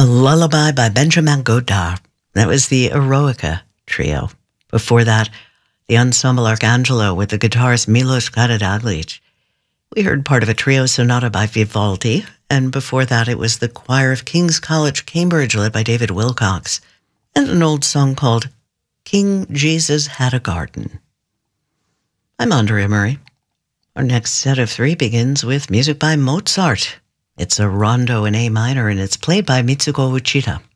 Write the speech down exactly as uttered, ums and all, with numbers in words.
A Lullaby by Benjamin Godard. That was the Eroica Trio. Before that, the Ensemble Arcangelo with the guitarist Milos Karadaglic. We heard part of a trio sonata by Vivaldi, and before that it was the choir of King's College, Cambridge, led by David Wilcox, and an old song called King Jesus Had a Garden. I'm Andrea Murray. Our next set of three begins with music by Mozart. It's a rondo in A minor, and it's played by Mitsuko Uchida.